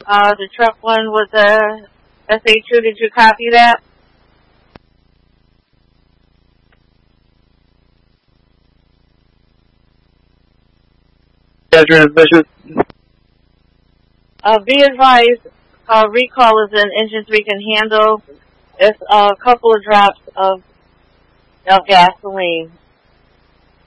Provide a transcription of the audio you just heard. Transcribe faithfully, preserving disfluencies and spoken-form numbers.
Uh, the truck one with the S A two, did you copy that? Yeah, transmission. Uh, be advised, uh, recall is an engine three can handle. It's a couple of drops of, of gasoline.